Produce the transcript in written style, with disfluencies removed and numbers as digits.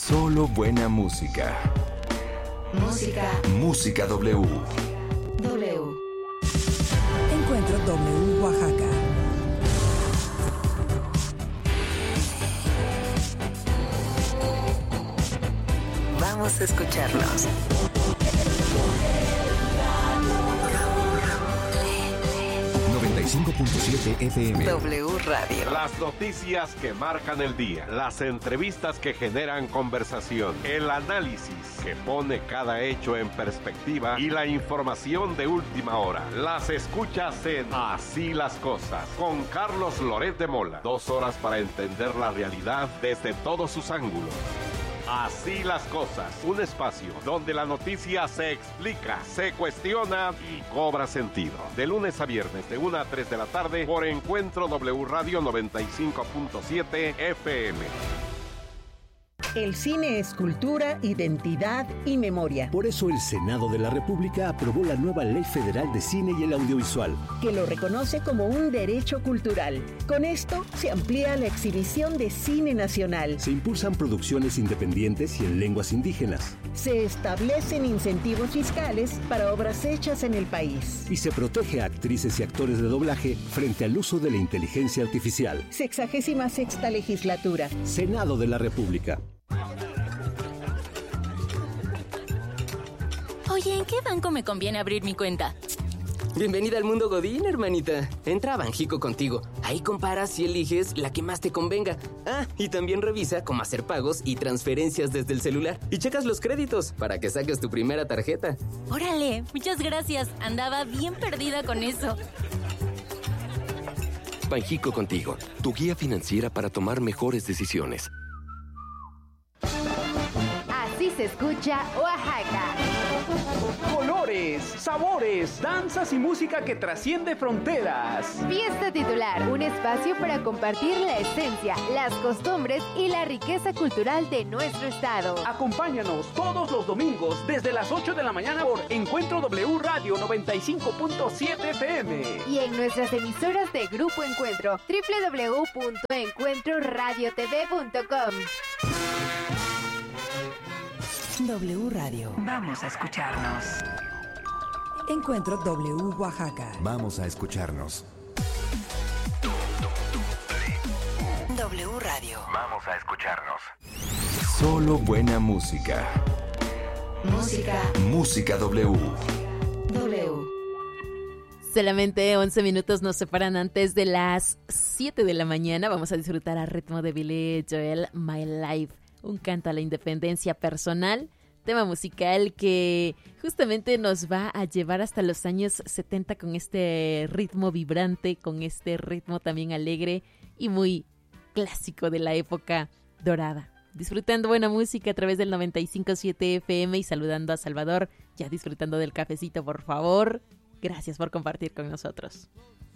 Solo buena música. Música W. Encuentro W Oaxaca. Vamos a escucharnos. 95.7 FM. W Radio. Las noticias que marcan el día, las entrevistas que generan conversación, el análisis que pone cada hecho en perspectiva y la información de última hora. Las escuchas en Así las Cosas, con Carlos Loret de Mola. 2 horas para entender la realidad desde todos sus ángulos. Así las Cosas, un espacio donde la noticia se explica, se cuestiona y cobra sentido. De lunes a viernes, de 1 a 3 de la tarde, por Encuentro W Radio 95.7 FM. El cine es cultura, identidad y memoria. Por eso el Senado de la República aprobó la nueva Ley Federal de Cine y el Audiovisual, que lo reconoce como un derecho cultural. Con esto se amplía la exhibición de cine nacional. Se impulsan producciones independientes y en lenguas indígenas. Se establecen incentivos fiscales para obras hechas en el país. Y se protege a actrices y actores de doblaje frente al uso de la inteligencia artificial. 66ª legislatura. Senado de la República. Oye, ¿en qué banco me conviene abrir mi cuenta? Bienvenida al mundo Godín, hermanita. Entra a Banjico contigo. Ahí comparas y eliges la que más te convenga. Ah, y también revisa cómo hacer pagos y transferencias desde el celular. Y checas los créditos para que saques tu primera tarjeta. Órale, muchas gracias. Andaba bien perdida con eso. Banjico contigo, tu guía financiera para tomar mejores decisiones. Así se escucha Oaxaca. Colores, sabores, danzas y música que trasciende fronteras. Fiesta Titular, un espacio para compartir la esencia, las costumbres y la riqueza cultural de nuestro estado. Acompáñanos todos los domingos desde las 8 de la mañana por Encuentro W Radio 95.7 FM. Y en nuestras emisoras de Grupo Encuentro, www.encuentroradiotv.com. W Radio. Vamos a escucharnos. Encuentro W Oaxaca. Vamos a escucharnos. W Radio. Vamos a escucharnos. Solo buena música. Música W. Solamente 11 minutos nos separan antes de las 7 de la mañana. Vamos a disfrutar a ritmo de Billy Joel, My Life. Un canto a la independencia personal, tema musical que justamente nos va a llevar hasta los años 70 con este ritmo vibrante, con este ritmo también alegre y muy clásico de la época dorada. Disfrutando buena música a través del 95.7 FM y saludando a Salvador, ya disfrutando del cafecito, por favor. Gracias por compartir con nosotros.